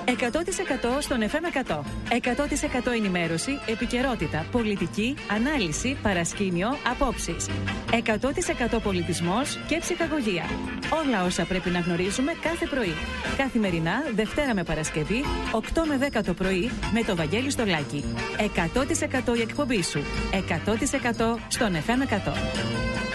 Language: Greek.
100% στον FM 100. 100% ενημέρωση, επικαιρότητα, πολιτική, ανάλυση, παρασκήνιο, απόψεις. 100% πολιτισμός και ψυχαγωγία. Όλα όσα πρέπει να γνωρίζουμε κάθε πρωί. Καθημερινά, Δευτέρα με Παρασκευή, 8 με 10 το πρωί, με το Βαγγέλη Στολάκη. 100% η εκπομπή σου. 100% στον FM 100.